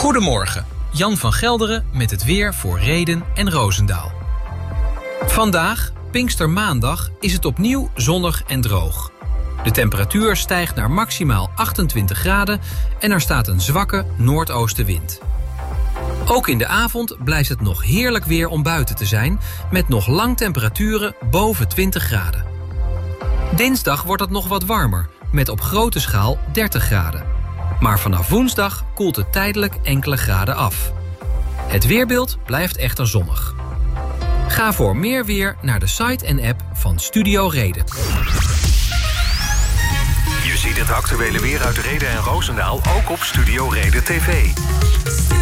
Goedemorgen, Jan van Gelderen met het weer voor Rheden en Roosendaal. Vandaag, Pinkstermaandag, is het opnieuw zonnig en droog. De temperatuur stijgt naar maximaal 28 graden en er staat een zwakke noordoostenwind. Ook in de avond blijft het nog heerlijk weer om buiten te zijn, met nog lang temperaturen boven 20 graden. Dinsdag wordt het nog wat warmer, met op grote schaal 30 graden. Maar vanaf woensdag koelt het tijdelijk enkele graden af. Het weerbeeld blijft echter zonnig. Ga voor meer weer naar de site en app van Studio Reden. Je ziet het actuele weer uit Rheden en Roosendaal ook op Studio Reden TV.